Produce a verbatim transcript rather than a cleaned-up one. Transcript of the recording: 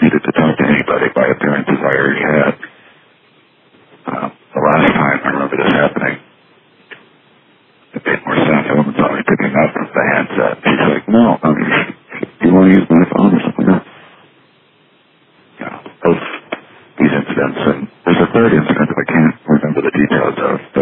needed to talk to anybody. By appearances, I already had. Uh, the last time I remember this happening, it made more sense. I wasn't probably picking up the handset. She's like, no, I mean, do you want to use my phone or something? No. Yeah, both these incidents, and there's a third incident that I can't remember the details of.